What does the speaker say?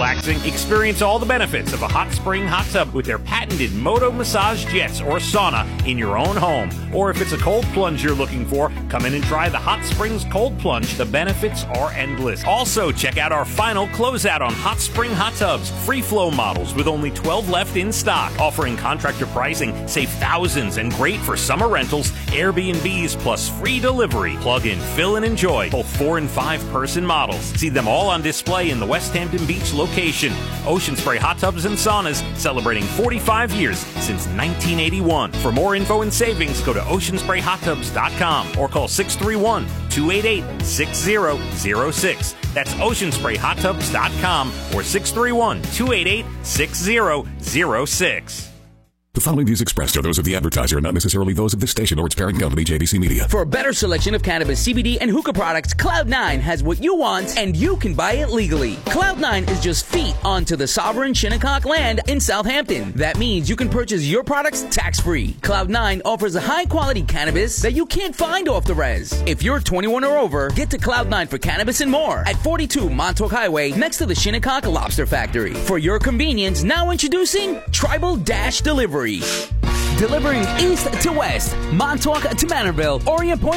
relaxing, experience all the benefits of a hot spring hot tub with their patented Moto massage jets or sauna in your own home. Or if it's a cold plunge you're looking for, come in and try the Hot Springs Cold Plunge. The benefits are endless. Also, check out our final closeout on Hot Spring Hot Tubs. Free flow models with only 12 left in stock. Offering contractor pricing, save thousands, and great for summer rentals, Airbnbs, plus free delivery. Plug in, fill, and enjoy both 4 and 5 person models. See them all on display in the West Hampton Beach location. Ocean Spray Hot Tubs and Saunas, celebrating 45 years since 1981. For more info and savings, go to oceansprayhottubs.com or call 631-288-6006. That's oceansprayhottubs.com or 631-288-6006. The following views expressed are those of the advertiser and not necessarily those of this station or its parent company, JBC Media. For a better selection of cannabis, CBD, and hookah products, Cloud9 has what you want, and you can buy it legally. Cloud9 is just feet onto the sovereign Shinnecock land in Southampton. That means you can purchase your products tax-free. Cloud9 offers a high-quality cannabis that you can't find off the res. If you're 21 or over, get to Cloud9 for cannabis and more at 42 Montauk Highway next to the Shinnecock Lobster Factory. For your convenience, now introducing Tribal Dash Delivery. Delivering east to west, Montauk to Manorville, Orient Point